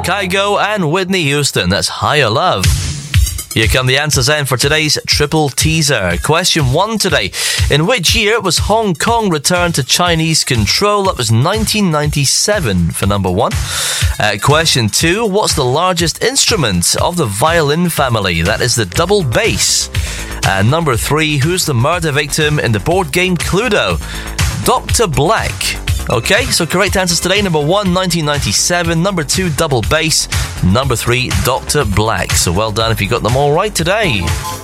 Kygo and Whitney Houston. That's Higher Love. Here come the answers then for today's triple teaser. Question 1 today. In which year was Hong Kong returned to Chinese control? That was 1997 for number 1. Question 2. What's the largest instrument of the violin family? That is the double bass. And number 3. Who's the murder victim in the board game Cluedo? Dr. Black. Okay, so correct answers today. Number 1, 1997. Number 2, double bass. Number 3, Dr. Black. So well done if you got them all right today.